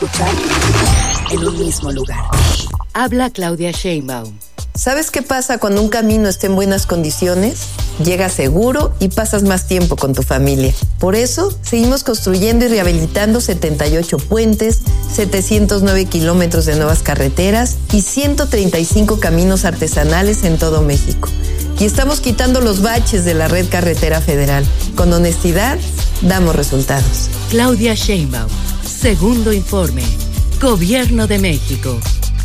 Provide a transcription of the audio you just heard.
escuchar en un mismo lugar. Habla Claudia Sheinbaum. ¿Sabes qué pasa cuando un camino está en buenas condiciones? Llegas seguro y pasas más tiempo con tu familia. Por eso, seguimos construyendo y rehabilitando 78 puentes, 709 kilómetros de nuevas carreteras y 135 caminos artesanales en todo México. Y estamos quitando los baches de la red carretera federal. Con honestidad, damos resultados. Claudia Sheinbaum. Segundo informe. Gobierno de México.